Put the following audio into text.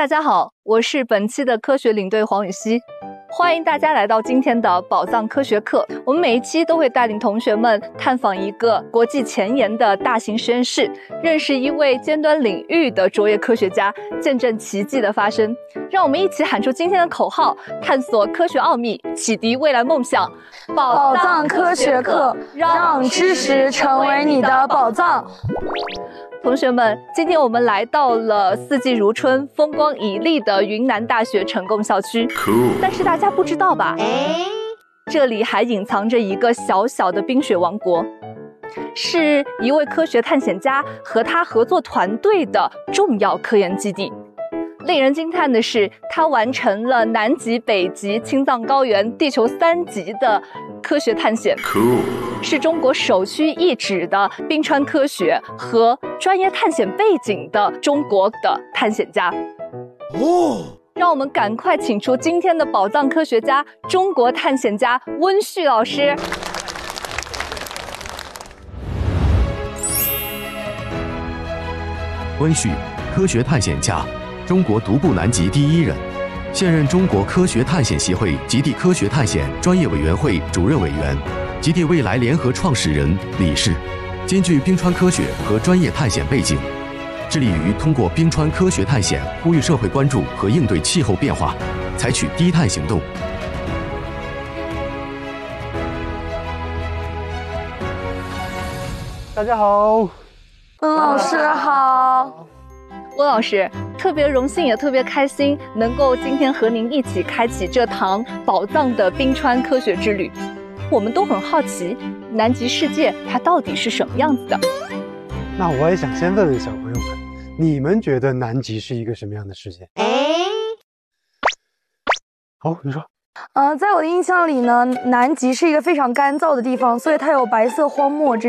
大家好，我是本期的科学领队黄雨熙，欢迎大家来到今天的宝藏科学课。我们每一期都会带领同学们探访一个国际前沿的大型实验室，认识一位尖端领域的卓越科学家，见证奇迹的发生。让我们一起喊出今天的口号，探索科学奥秘，启迪未来梦想。 宝藏科学课，让知识成为你的宝藏。 同学们，今天我们来到了四季如春、风光旖旎的云南大学成功校区。但是大家不知道吧？这里还隐藏着一个小小的冰雪王国，是一位科学探险家和他合作团队的重要科研基地。令人惊叹的是，他完成了南极、北极、青藏高原、地球3极的科学探险，是中国首屈一指的冰川科学和专业探险背景的中国的探险家。让我们赶快请出今天的宝藏科学家，中国探险家温旭老师。 温旭，科学探险家，中国独步南极第1人，现任中国科学探险协会极地科学探险专业委员会主任委员，极地未来联合创始人、理事，兼具冰川科学和专业探险背景，致力于通过冰川科学探险呼吁社会关注和应对气候变化，采取低碳行动。 大家好， 温老师好。 温老师，特别荣幸也特别开心，能够今天和您一起开启这堂宝藏的冰川科学之旅。我们都很好奇，南极世界它到底是什么样子的？ 那我也想先问问小朋友们，你们觉得南极是一个什么样的世界？好，你说。 在我的印象里呢，南极是一个非常干燥的地方，所以它有白色荒漠之